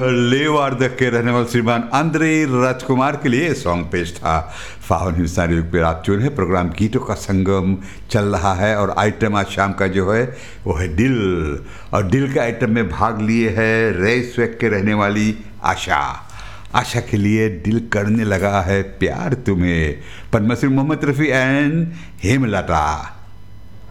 लेवार्द के रहने वाले श्रीमान आंद्रे राजकुमार के लिए सॉन्ग पेश था। फावन हिंदुस्तानी युग पर आप चुने हैं। प्रोग्राम गीतों का संगम चल रहा है और आइटम आज शाम का जो है वो है दिल। और दिल के आइटम में भाग लिए है रेसवेक के रहने वाली आशा। आशा के लिए दिल करने लगा है प्यार तुम्हें, पद्मश्री मोहम्मद रफ़ी एंड हेमलता।